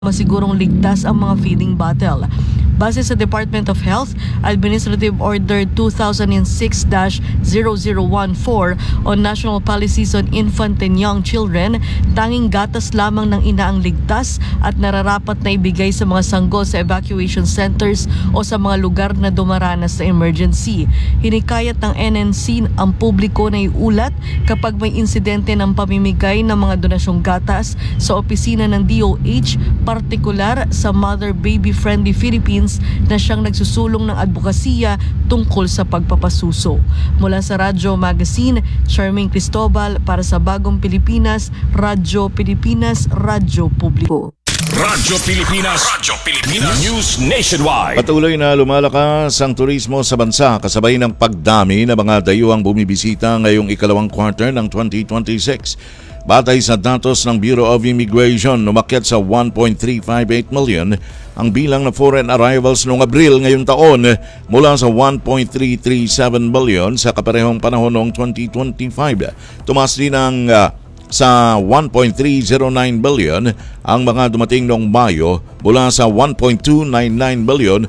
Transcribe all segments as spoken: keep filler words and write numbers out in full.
masigurong ligtas ang mga feeding bottle. Base sa Department of Health, Administrative Order two thousand six dash zero zero one four on National Policies on Infant and Young Children, tanging gatas lamang ng ina ang ligtas at nararapat na ibigay sa mga sanggol sa evacuation centers o sa mga lugar na dumaranas sa emergency. Hinikayat ng N N C ang publiko na iulat kapag may insidente ng pamimigay ng mga donasyong gatas sa opisina ng D O H, partikular sa Mother Baby Friendly Philippines na siyang nagsusulong ng advokasya tungkol sa pagpapasuso. Mula sa Radyo Magazine, Charmaine Cristobal para sa Bagong Pilipinas, Radyo Pilipinas, Radyo Publiko. Radyo Pilipinas, Radyo Pilipinas, News Nationwide. Patuloy na lumalakas ang turismo sa bansa kasabay ng pagdami ng mga dayuhang bumibisita ngayong ikalawang quarter ng twenty twenty-six. Batay sa datos ng Bureau of Immigration, umakyat sa one point three five eight million ang bilang ng foreign arrivals noong Abril ngayong taon mula sa one point three three seven million sa kaparehong panahon noong twenty twenty-five. Tumaas din ang uh, sa one point three zero nine billion ang mga dumating noong Mayo mula sa one point two nine nine billion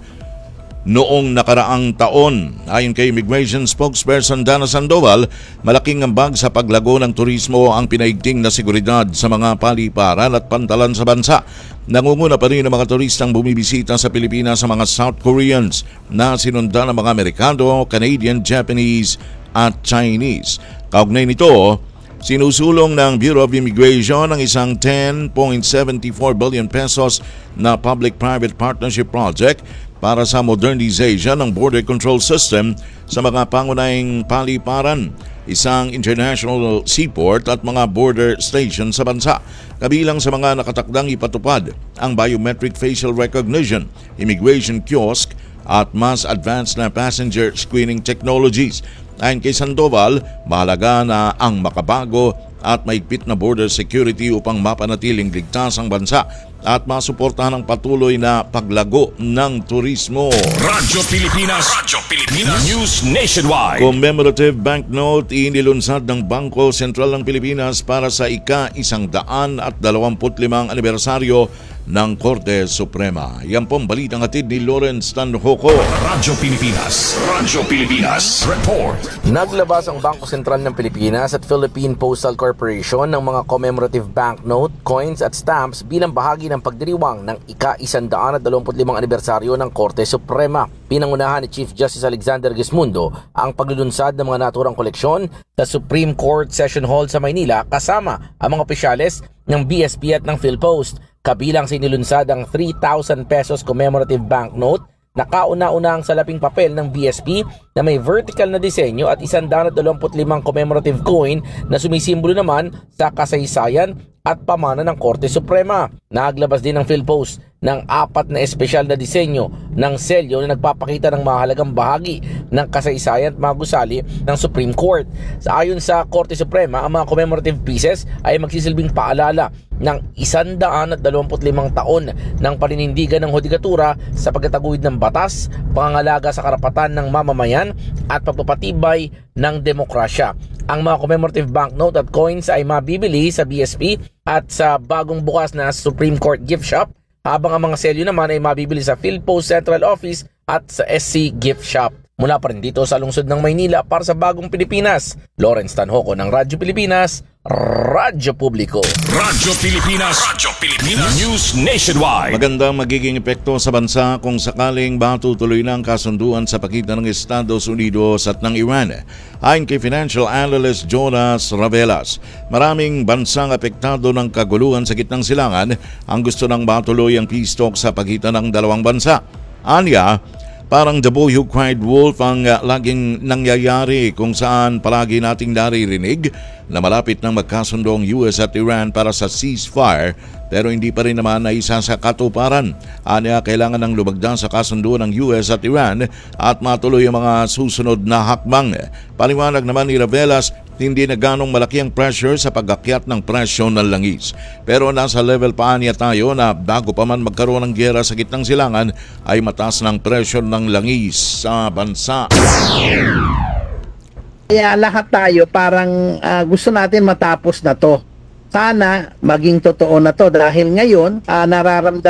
noong nakaraang taon. Ayon kay Immigration Spokesperson Dana Sandoval, malaking ambag sa paglago ng turismo ang pinaigting na seguridad sa mga paliparan at pantalan sa bansa. Nangunguna pa rin ang mga turistang bumibisita sa Pilipinas sa mga South Koreans na sinundan ng mga Amerikano, Canadian, Japanese at Chinese. Kaugnay nito, sinusulong ng Bureau of Immigration ang isang ten point seven four billion pesos na public-private partnership project para sa modernization ng border control system sa mga pangunahing paliparan, isang international seaport at mga border station sa bansa. Kabilang sa mga nakatakdang ipatupad ang biometric facial recognition, immigration kiosk at mas advanced na passenger screening technologies. Ayon kay Sandoval, mahalaga na ang makabago at maigpit na border security upang mapanatiling ligtas ang bansa at masuportahan ang patuloy na paglago ng turismo. Radyo Pilipinas, Radyo Pilipinas, News Nationwide. Commemorative banknote inilunsad ng Bangko Sentral ng Pilipinas para sa ika-isang daan at dalawamput limang anibersaryo ng Korte Suprema. Yan pong balitang hatid ni Lawrence Tanhoco. Radyo Pilipinas, Radyo Pilipinas, Report. Naglabas ang Bangko Sentral ng Pilipinas at Philippine Postal Corporation ng mga commemorative banknote, coins at stamps bilang bahagi ng pagdiriwang ng ika-isandaan at dalawamput limang anibersaryo ng Korte Suprema. Pinangunahan ni Chief Justice Alexander Gismundo ang paglulunsad ng mga naturang koleksyon sa Supreme Court Session Hall sa Maynila kasama ang mga opisyales ng B S P at ng PhilPost. Kabilang sa inilunsad ang three thousand pesos commemorative banknote na kauna-unang salaping papel ng B S P na may vertical na disenyo at isandaan at dalawamput limang commemorative coin na sumisimbolo naman sa kasaysayan at pamana ng Korte Suprema. Naglabas din ng PhilPost ng apat na espesyal na disenyo ng selyo na nagpapakita ng mahalagang bahagi ng kasaysayan at mga gusali ng Supreme Court. Sa ayon sa Korte Suprema, ang mga commemorative pieces ay magsisilbing paalala ng isandaan at dalawamput limang taon ng paninindigan ng hudikatura sa pagtataguyod ng batas, pangangalaga sa karapatan ng mamamayan at pagpapatibay ng demokrasya. Ang mga commemorative banknote at coins ay mabibili sa B S P at sa bagong bukas na Supreme Court gift shop, habang ang mga selyo naman ay mabibili sa PhilPost Central Office at sa S C Gift Shop. Mula pa rin dito sa lungsod ng Maynila para sa Bagong Pilipinas, Lawrence Tanhoco ng Radyo Pilipinas, Radyo Publiko. Radyo Pilipinas, Radyo Pilipinas, News Nationwide. Magandang magiging epekto sa bansa kung sakaling matutuloy na ang kasunduan sa pagitan ng Estados Unidos at ng Iran. Ayon kay financial analyst Jonas Ravelas, maraming bansang apektado ng kaguluhan sa gitnang silangan ang gusto ng matuloy ang peace talk sa pagitan ng dalawang bansa. Anya, parang the boy who cried wolf ang uh, laging nangyayari kung saan palagi nating naririnig na malapit nang magkasundo ang U S at Iran para sa ceasefire pero hindi pa rin naman naisa sa katuparan. Anya, kailangan ng lumagda sa kasundo ng U S at Iran at matuloy ang mga susunod na hakbang. Paliwanag naman ni Ravelas, hindi na ganong malaki ang pressure sa pag-akyat ng presyo ng langis. Pero nasa level pa niya tayo na bago pa man magkaroon ng giyera sa gitnang silangan ay mataas ng presyo ng langis sa bansa. Kaya lahat tayo parang uh, gusto natin matapos na to. Sana maging totoo na to dahil ngayon uh, nararamdaman